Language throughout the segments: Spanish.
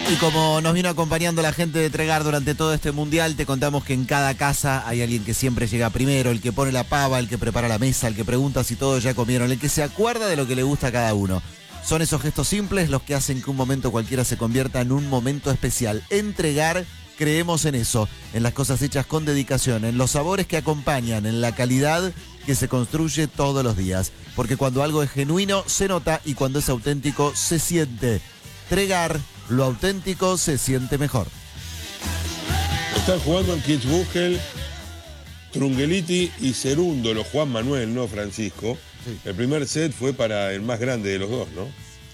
Y como nos vino acompañando la gente de Tregar durante todo este mundial, te contamos que en cada casa hay alguien que siempre llega primero, el que pone la pava, el que prepara la mesa, el que pregunta si todos ya comieron, el que se acuerda de lo que le gusta a cada uno. Son esos gestos simples los que hacen que un momento cualquiera se convierta en un momento especial. En Tregar creemos en eso, en las cosas hechas con dedicación, en los sabores que acompañan, en la calidad que se construye todos los días. Porque cuando algo es genuino, se nota, y cuando es auténtico, se siente. Tregar, lo auténtico se siente mejor. Están jugando en Kitzbühel, Trungeliti y Cerúndolo, Juan Manuel, no Francisco. Sí. El primer set fue para el más grande de los dos, ¿no?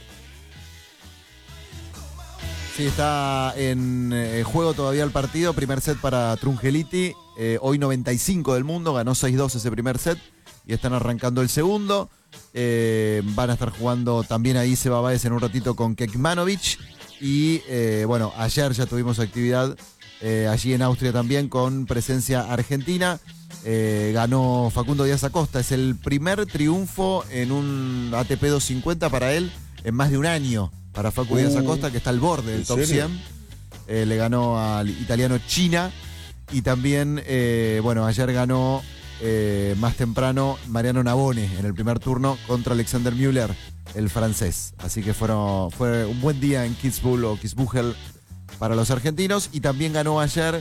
Sí, está en juego todavía el partido. Primer set para Trungeliti. Hoy 95 del mundo, ganó 6-2 ese primer set. Y están arrancando el segundo. Van a estar jugando también ahí Seba Báez en un ratito con Kekmanovic. Y bueno, ayer ya tuvimos actividad allí en Austria también con presencia argentina. Ganó Facundo Díaz Acosta. Es el primer triunfo en un ATP 250 para él en más de un año. Para Facu Díaz Acosta, que está al borde del top 100. Le ganó al italiano China. Y también, bueno, ayer ganó más temprano Mariano Navone en el primer turno contra Alexander Müller, el francés. Así que fue un buen día en Kitzbühel para los argentinos. Y también ganó ayer,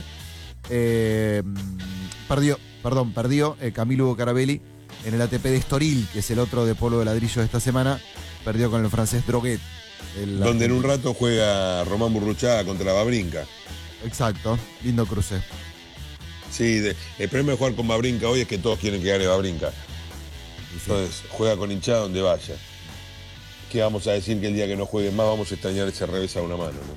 perdió Camilo Hugo Carabelli en el ATP de Estoril, que es el otro de polo de ladrillo de esta semana. Perdió con el francés Droguet. Donde en un rato juega Román Burruchaga contra Babrinka. Exacto, lindo cruce. Sí, el premio de jugar con Babrinka hoy es que todos quieren que gane Babrinka. Sí. Entonces, juega con hinchada donde vaya. ¿Qué vamos a decir? Que el día que no juegue más vamos a extrañar ese revés a una mano, ¿no?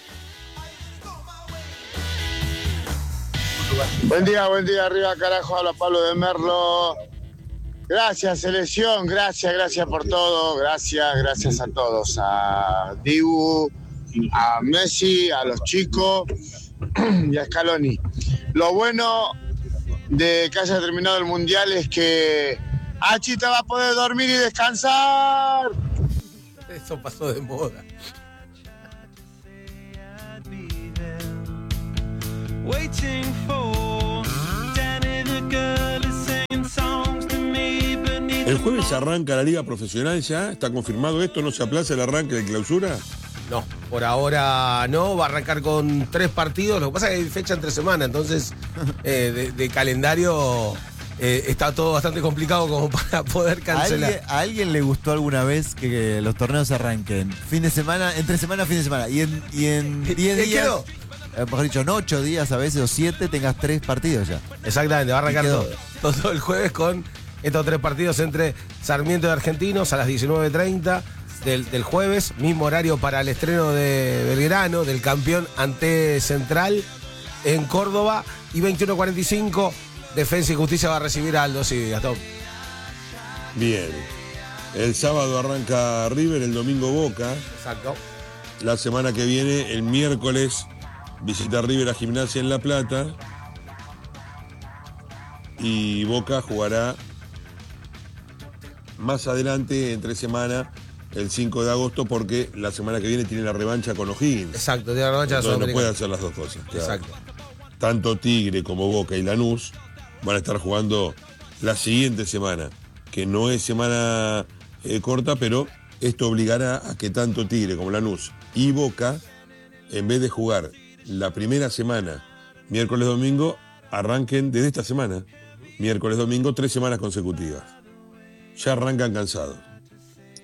Buen día, arriba carajo, habla Pablo de Merlo. Gracias, selección, gracias por todo, gracias a todos, a Dibu, a Messi, a los chicos y a Scaloni. Lo bueno de que haya terminado el Mundial es que Achita va a poder dormir y descansar. Eso pasó de moda. El jueves arranca la liga profesional ya, ¿está confirmado esto? ¿No se aplaza el arranque de clausura? No, por ahora no, va a arrancar con 3 partidos, lo que pasa es que hay fecha entre semana, entonces de calendario está todo bastante complicado como para poder cancelar. ¿A alguien le gustó alguna vez que los torneos arranquen fin de semana, entre semana, fin de semana, y en 10 días, mejor dicho, en 8 días a veces o 7 tengas 3 partidos ya? Exactamente, va a arrancar todo el jueves con estos 3 partidos entre Sarmiento y Argentinos a las 19:30 del jueves, mismo horario para el estreno de Belgrano, del campeón ante Central en Córdoba, y 21:45 Defensa y Justicia va a recibir a Aldo Civi. Gastón. Bien. El sábado arranca River, el domingo Boca. Exacto. La semana que viene, el miércoles, visita River a Gimnasia en La Plata. Y Boca jugará más adelante, entre semana, el 5 de agosto, porque la semana que viene tiene la revancha con O'Higgins. Exacto, tiene la revancha. Entonces no puede hacer las dos cosas. Claro. Exacto. Tanto Tigre como Boca y Lanús van a estar jugando la siguiente semana, que no es semana corta, pero esto obligará a que tanto Tigre como Lanús y Boca, en vez de jugar la primera semana, miércoles-domingo, arranquen desde esta semana, miércoles-domingo, 3 semanas consecutivas. Ya arrancan cansados.